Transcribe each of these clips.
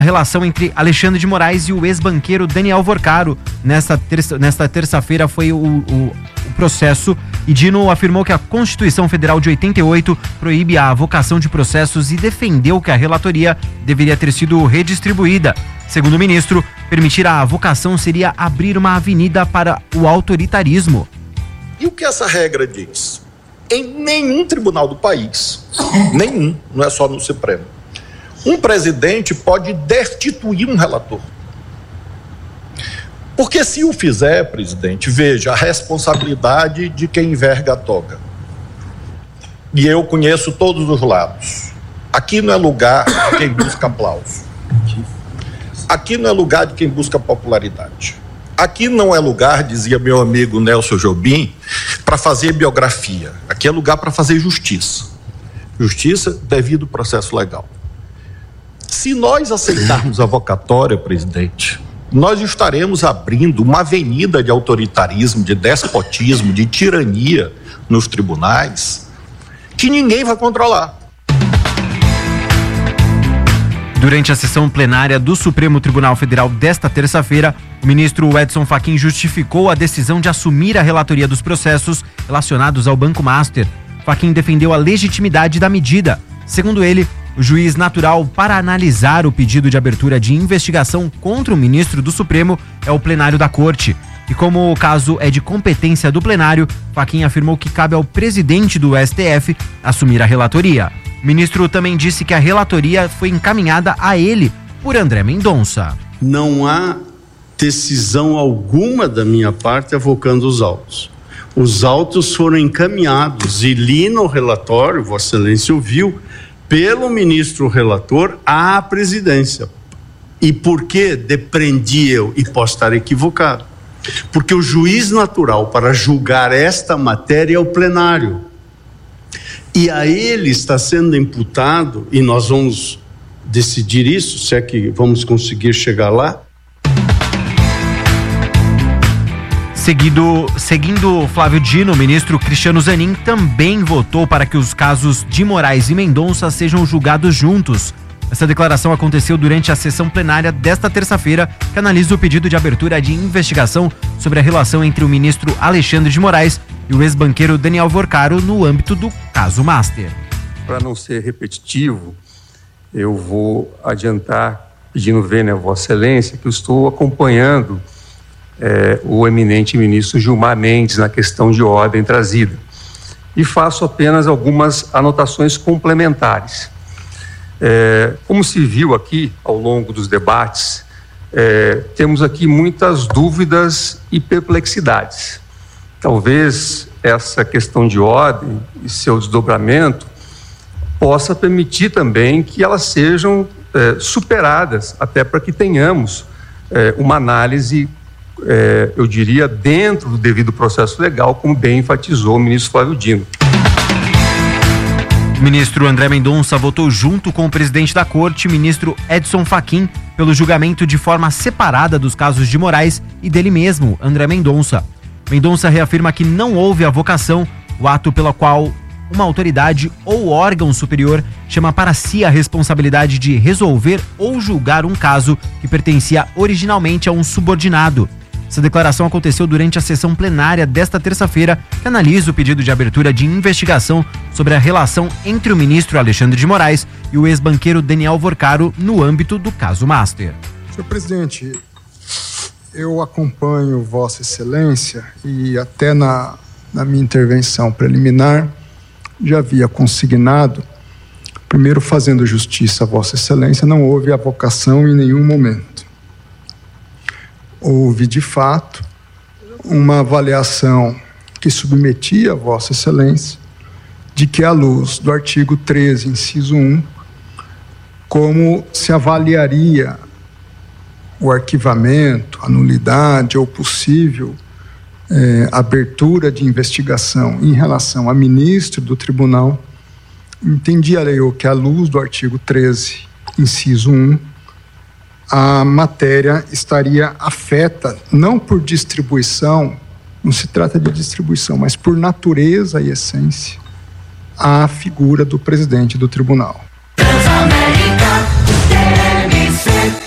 A relação entre Alexandre de Moraes e o ex-banqueiro Daniel Vorcaro. Nesta terça-feira foi o processo, e Dino afirmou que a Constituição Federal de 88 proíbe a avocação de processos e defendeu que a relatoria deveria ter sido redistribuída. Segundo o ministro, permitir a avocação seria abrir uma avenida para o autoritarismo. E o que essa regra diz? Em nenhum tribunal do país, nenhum, não é só no Supremo, um presidente pode destituir um relator. Porque se o fizer, presidente, veja a responsabilidade de quem enverga a toga. E eu conheço todos os lados. Aqui não é lugar de quem busca aplauso. Aqui não é lugar de quem busca popularidade. Aqui não é lugar, dizia meu amigo Nelson Jobim, para fazer biografia. Aqui é lugar para fazer justiça. Justiça devido ao processo legal. Se nós aceitarmos a avocatória, presidente, nós estaremos abrindo uma avenida de autoritarismo, de despotismo, de tirania nos tribunais que ninguém vai controlar. Durante a sessão plenária do Supremo Tribunal Federal desta terça-feira, o ministro Edson Fachin justificou a decisão de assumir a relatoria dos processos relacionados ao Banco Master. Fachin defendeu a legitimidade da medida. Segundo ele, o juiz natural para analisar o pedido de abertura de investigação contra o ministro do Supremo é o plenário da Corte. E como o caso é de competência do plenário, Fachin afirmou que cabe ao presidente do STF assumir a relatoria. O ministro também disse que a relatoria foi encaminhada a ele por André Mendonça. Não há decisão alguma da minha parte avocando os autos. Os autos foram encaminhados e li no relatório, Vossa Excelência ouviu, pelo ministro relator à presidência. E por que depreendi eu? E posso estar equivocado. Porque o juiz natural para julgar esta matéria é o plenário. E a ele está sendo imputado, e nós vamos decidir isso, se é que vamos conseguir chegar lá. Seguindo Flávio Dino, o ministro Cristiano Zanin também votou para que os casos de Moraes e Mendonça sejam julgados juntos. Essa declaração aconteceu durante a sessão plenária desta terça-feira, que analisa o pedido de abertura de investigação sobre a relação entre o ministro Alexandre de Moraes e o ex-banqueiro Daniel Vorcaro no âmbito do caso Master. Para não ser repetitivo, eu vou adiantar, pedindo vênia a Vossa Excelência, que eu estou acompanhando o eminente ministro Gilmar Mendes na questão de ordem trazida. E faço apenas algumas anotações complementares. Como se viu aqui ao longo dos debates, temos aqui muitas dúvidas e perplexidades. Talvez essa questão de ordem e seu desdobramento possa permitir também que elas sejam superadas, até para que tenhamos uma análise, eu diria, dentro do devido processo legal, como bem enfatizou o ministro Flávio Dino. O ministro André Mendonça votou junto com o presidente da Corte, ministro Edson Fachin, pelo julgamento de forma separada dos casos de Moraes e dele mesmo, André Mendonça. Mendonça reafirma que não houve avocação, o ato pelo qual uma autoridade ou órgão superior chama para si a responsabilidade de resolver ou julgar um caso que pertencia originalmente a um subordinado. Essa declaração aconteceu durante a sessão plenária desta terça-feira, que analisa o pedido de abertura de investigação sobre a relação entre o ministro Alexandre de Moraes e o ex-banqueiro Daniel Vorcaro no âmbito do caso Master. Senhor presidente, eu acompanho Vossa Excelência e até na minha intervenção preliminar já havia consignado, primeiro fazendo justiça a Vossa Excelência, não houve avocação em nenhum momento. Houve, de fato, uma avaliação que submetia a Vossa Excelência de que, à luz do artigo 13, inciso 1, como se avaliaria o arquivamento, a nulidade ou possível abertura de investigação em relação a ministro do tribunal, entendia eu que, à luz do artigo 13, inciso 1, a matéria estaria afeta, não por distribuição, não se trata de distribuição, mas por natureza e essência, à figura do presidente do tribunal. Transamérica, TNC.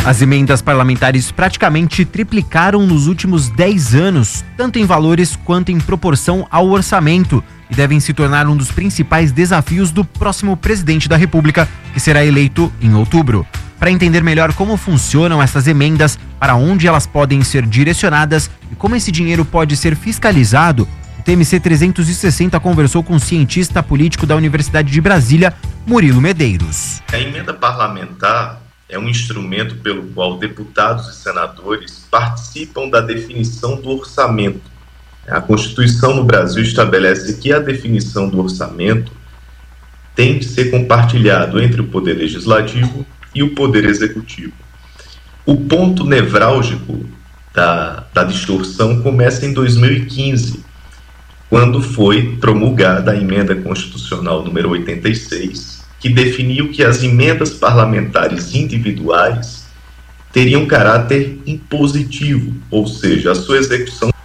As emendas parlamentares praticamente triplicaram nos últimos 10 anos, tanto em valores quanto em proporção ao orçamento, e devem se tornar um dos principais desafios do próximo presidente da República, que será eleito em outubro. Para entender melhor como funcionam essas emendas, para onde elas podem ser direcionadas e como esse dinheiro pode ser fiscalizado, o TMC 360 conversou com o cientista político da Universidade de Brasília, Murilo Medeiros. A emenda parlamentar é um instrumento pelo qual deputados e senadores participam da definição do orçamento. A Constituição no Brasil estabelece que a definição do orçamento tem de ser compartilhado entre o Poder Legislativo e o Poder Executivo. O ponto nevrálgico da distorção começa em 2015, quando foi promulgada a Emenda Constitucional número 86, que definiu que as emendas parlamentares individuais teriam caráter impositivo, ou seja, a sua execução